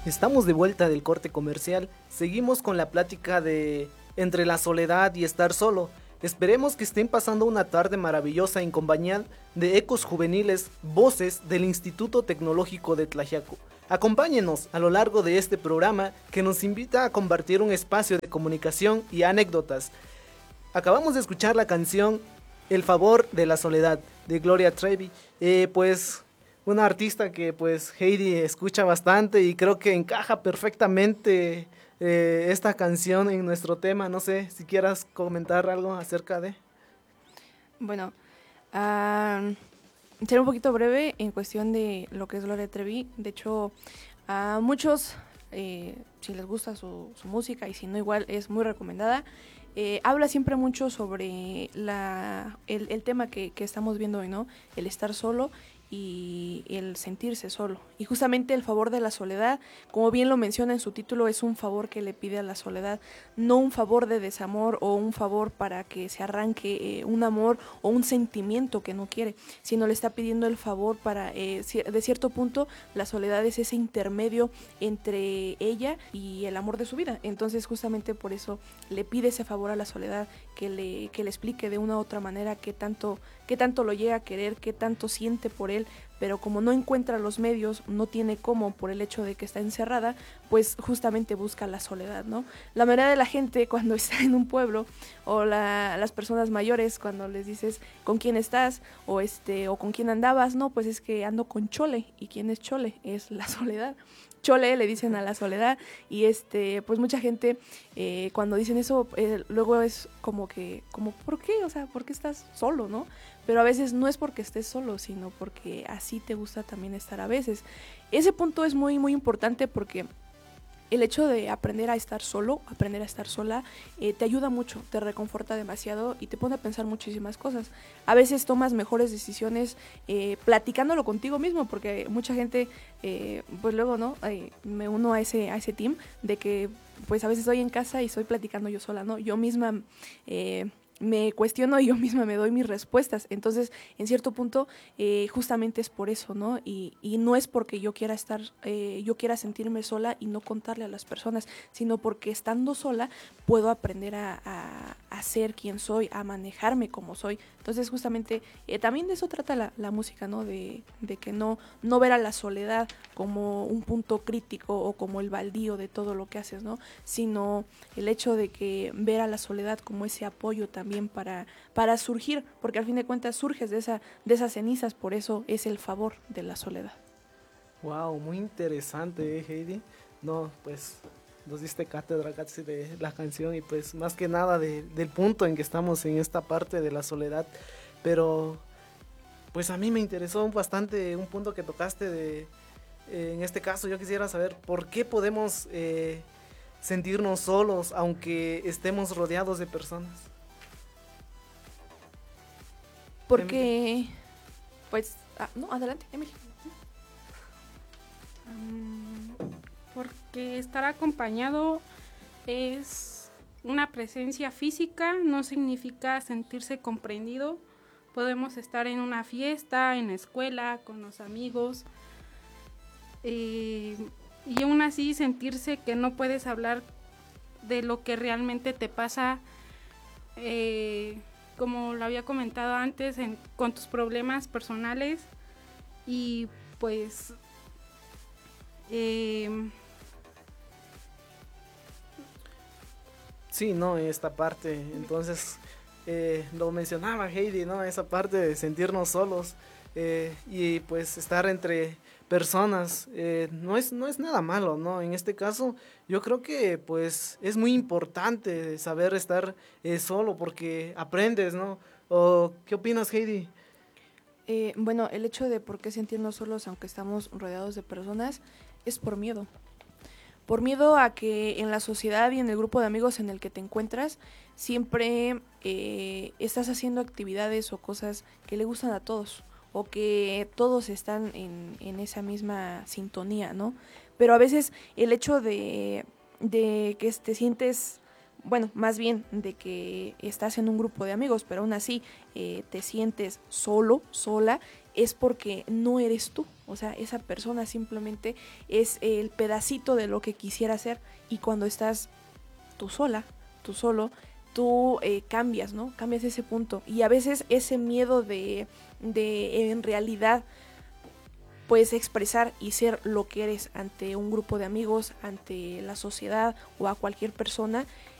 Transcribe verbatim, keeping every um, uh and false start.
Estamos de vuelta del corte comercial. Seguimos con la plática de entre la soledad y estar solo. Esperemos que estén pasando una tarde maravillosa en compañía de ecos juveniles, voces del Instituto Tecnológico de Tlaxiaco. Acompáñenos a lo largo de este programa que nos invita a compartir un espacio de comunicación y anécdotas. Acabamos de escuchar la canción El favor de la soledad de Gloria Trevi. Eh, pues una artista que pues Heidi escucha bastante y creo que encaja perfectamente eh, esta canción en nuestro tema. No sé si quieras comentar algo acerca de... Bueno, uh, seré un poquito breve en cuestión de lo que es Gloria Trevi. De hecho, a muchos, eh, si les gusta su, su música y si no igual, es muy recomendada. Eh, habla siempre mucho sobre la, el, el tema que, que estamos viendo hoy, ¿no? El estar solo y el sentirse solo. Y justamente el favor de la soledad, como bien lo menciona en su título, es un favor que le pide a la soledad, no un favor de desamor o un favor para que se arranque eh, un amor o un sentimiento que no quiere, sino le está pidiendo el favor para, eh, de cierto punto, la soledad es ese intermedio entre ella y el amor de su vida. Entonces justamente por eso le pide ese favor a la soledad, que le, que le explique de una u otra manera qué tanto, qué tanto lo llega a querer, qué tanto siente por él, pero como no encuentra los medios, no tiene cómo por el hecho de que está encerrada, pues justamente busca la soledad, ¿no? La mayoría de la gente cuando está en un pueblo, o la, las personas mayores cuando les dices con quién estás, o este, o con quién andabas, no, pues es que ando con Chole, y quién es Chole, es la soledad. Chole le dicen a la soledad, y este pues mucha gente eh, cuando dicen eso eh, luego es como que como ¿por qué? O sea, ¿por qué estás solo, no? Pero a veces no es porque estés solo, sino porque así te gusta también estar a veces. Ese punto es muy muy importante porque el hecho de aprender a estar solo, aprender a estar sola, eh, te ayuda mucho, te reconforta demasiado y te pone a pensar muchísimas cosas. A veces tomas mejores decisiones eh, platicándolo contigo mismo, porque mucha gente, eh, pues luego, ¿no? Eh, me uno a ese, a ese team de que, pues a veces estoy en casa y estoy platicando yo sola, ¿no? Yo misma... Eh, me cuestiono y yo misma me doy mis respuestas. Entonces, en cierto punto, eh, justamente es por eso, ¿no? Y, y no es porque yo quiera estar, eh, yo quiera sentirme sola y no contarle a las personas, sino porque estando sola puedo aprender a, a, a ser quien soy, a manejarme como soy. Entonces, justamente, eh, también de eso trata la, la música, ¿no? De, de que no, no ver a la soledad como un punto crítico o como el baldío de todo lo que haces, ¿no? Sino el hecho de que ver a la soledad como ese apoyo también para, para surgir, porque al fin de cuentas surges de, esa, de esas cenizas, por eso es el favor de la soledad. Wow, muy interesante, ¿eh, Heidi? No, pues nos diste cátedra casi de la canción y pues más que nada de, del punto en que estamos en esta parte de la soledad, pero pues a mí me interesó bastante un punto que tocaste de, eh, en este caso yo quisiera saber por qué podemos eh, sentirnos solos aunque estemos rodeados de personas. Porque, Emily. pues, ah, no, adelante, Emily. Um, porque estar acompañado es una presencia física, no significa sentirse comprendido. Podemos estar en una fiesta, en la escuela, con los amigos, eh, y aún así sentirse que no puedes hablar de lo que realmente te pasa, eh, como lo había comentado antes, en, con tus problemas personales. Y pues eh, sí, no, esta parte, entonces eh, lo mencionaba Heidi, ¿no? Esa parte de sentirnos solos eh, y pues estar entre personas eh, no es no es nada malo, ¿no? En este caso yo creo que pues es muy importante saber estar eh, solo porque aprendes, ¿no? ¿O qué opinas, Heidi? Eh, bueno, el hecho de por qué sentirnos solos aunque estamos rodeados de personas es por miedo. Por miedo a que en la sociedad y en el grupo de amigos en el que te encuentras siempre eh, estás haciendo actividades o cosas que le gustan a todos o que todos están en, en esa misma sintonía, ¿no? Pero a veces el hecho de, de que te sientes, bueno, más bien de que estás en un grupo de amigos, pero aún así eh, te sientes solo, sola, es porque no eres tú. O sea, esa persona simplemente es el pedacito de lo que quisiera ser, y cuando estás tú sola, tú solo, tú eh, cambias, ¿no? Cambias ese punto. Y a veces ese miedo de, de en realidad puedes expresar y ser lo que eres ante un grupo de amigos, ante la sociedad o a cualquier persona,